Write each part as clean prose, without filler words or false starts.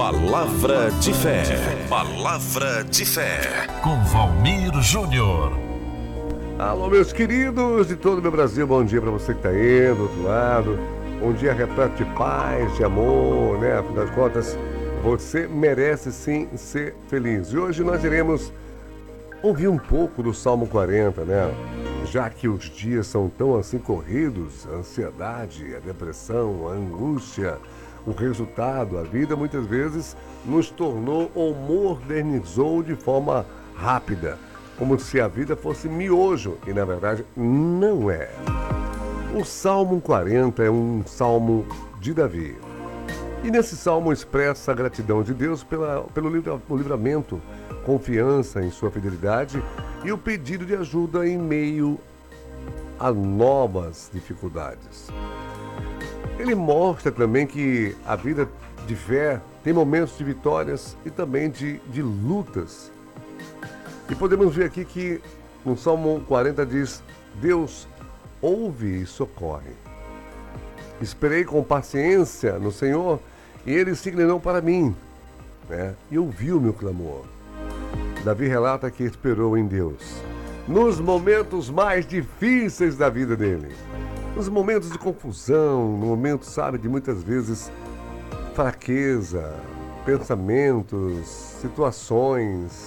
Palavra de fé. Palavra de fé. Com Valmir Júnior. Alô, meus queridos de todo o meu Brasil, bom dia para você que está aí do outro lado. Um dia repleto de paz, de amor, né? Afinal de contas, você merece sim ser feliz. E hoje nós iremos ouvir um pouco do Salmo 40, né? Já que os dias são tão assim corridos, a ansiedade, a depressão, a angústia, o resultado, a vida muitas vezes nos tornou ou modernizou de forma rápida, como se a vida fosse miojo, e na verdade não é. O Salmo 40 é um salmo de Davi. E nesse salmo expressa a gratidão de Deus pelo livramento, confiança em sua fidelidade e o pedido de ajuda em meio a novas dificuldades. Ele mostra também que a vida de fé tem momentos de vitórias e também de lutas. E podemos ver aqui que no Salmo 40 diz: Deus ouve e socorre. Esperei com paciência no Senhor e Ele se inclinou para mim, né? E ouviu o meu clamor. Davi relata que esperou em Deus nos momentos mais difíceis da vida dele. Nos momentos de confusão, no momento, sabe, de muitas vezes fraqueza, pensamentos, situações.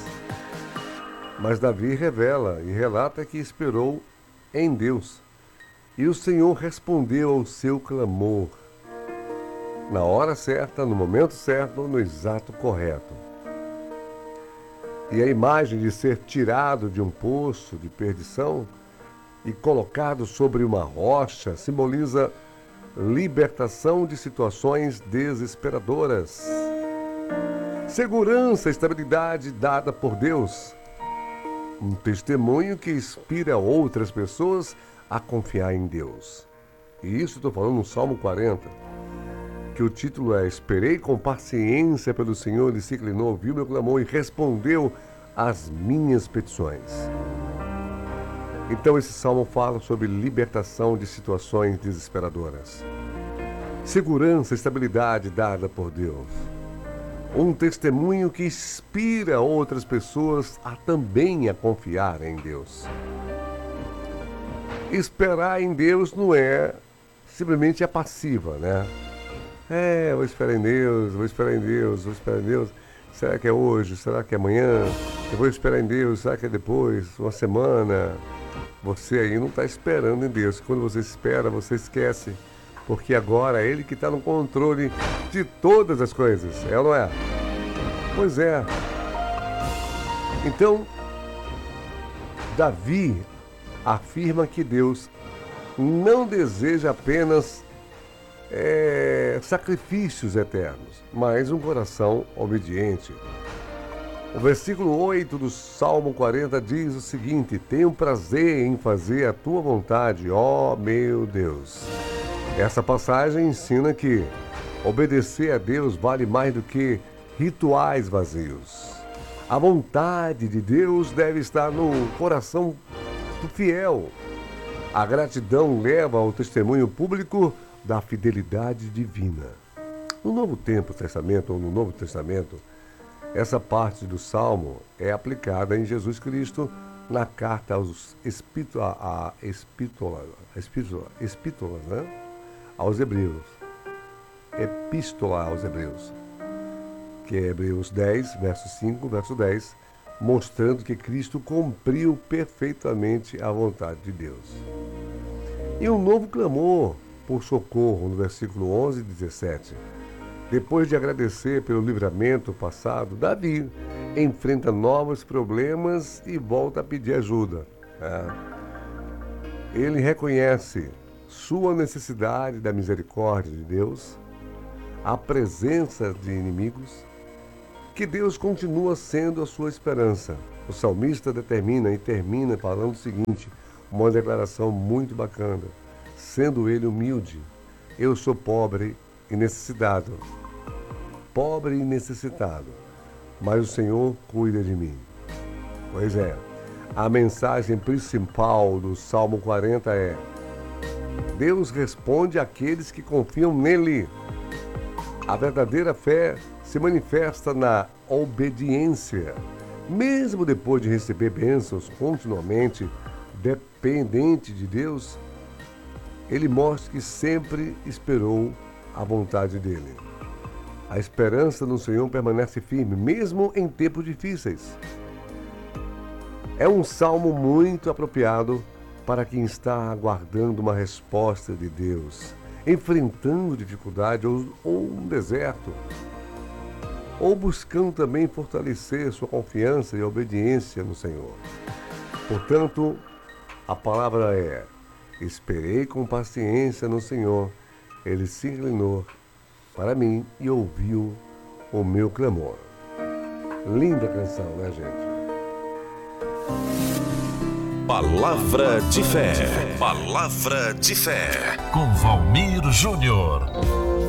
Mas Davi revela e relata que esperou em Deus. E o Senhor respondeu ao seu clamor na hora certa, no momento certo, no exato correto. E a imagem de ser tirado de um poço de perdição e colocado sobre uma rocha simboliza libertação de situações desesperadoras. Segurança, estabilidade dada por Deus. Um testemunho que inspira outras pessoas a confiar em Deus. E isso estou falando no Salmo 40, que o título é: Esperei com paciência pelo Senhor, Ele se inclinou, ouviu meu clamor e respondeu às minhas petições. Então esse salmo fala sobre libertação de situações desesperadoras. Segurança, estabilidade dada por Deus. Um testemunho que inspira outras pessoas a também confiar em Deus. Esperar em Deus não é simplesmente a passiva, né? Vou esperar em Deus, vou esperar em Deus, vou esperar em Deus. Será que é hoje? Será que é amanhã? Eu vou esperar em Deus, será que é depois? Uma semana? Você aí não está esperando em Deus. Quando você espera, você esquece. Porque agora é Ele que está no controle de todas as coisas. É ou não é? Pois é. Então, Davi afirma que Deus não deseja apenas sacrifícios eternos, mas um coração obediente. O versículo 8 do Salmo 40 diz o seguinte: Tenho prazer em fazer a tua vontade, ó meu Deus. Essa passagem ensina que obedecer a Deus vale mais do que rituais vazios. A vontade de Deus deve estar no coração do fiel. A gratidão leva ao testemunho público da fidelidade divina. No Novo Testamento, ou no Novo Testamento, essa parte do Salmo é aplicada em Jesus Cristo na carta aos Epístolas, né? Aos Hebreus. Epístola aos Hebreus, que é Hebreus 10, verso 5, verso 10, mostrando que Cristo cumpriu perfeitamente a vontade de Deus. E um novo clamor por socorro no versículo 11 e 17. Depois de agradecer pelo livramento passado, Davi enfrenta novos problemas e volta a pedir ajuda. Ele reconhece sua necessidade da misericórdia de Deus, a presença de inimigos, que Deus continua sendo a sua esperança. O salmista determina e termina falando o seguinte, uma declaração muito bacana: sendo ele humilde, eu sou pobre e necessitado. Pobre e necessitado, mas o Senhor cuida de mim. Pois é, a mensagem principal do Salmo 40 é: Deus responde àqueles que confiam nele. A verdadeira fé se se manifesta na obediência. Mesmo depois de receber bênçãos continuamente dependente de Deus, ele mostra que sempre esperou a vontade dele. A esperança no Senhor permanece firme, mesmo em tempos difíceis. É um salmo muito apropriado para quem está aguardando uma resposta de Deus, enfrentando dificuldade ou um deserto, ou buscando também fortalecer sua confiança e obediência no Senhor. Portanto, a palavra é: esperei com paciência no Senhor, ele se inclinou para mim e ouviu o meu clamor. Linda canção, né, gente? Palavra de fé. Palavra de fé. Com Valmir Júnior.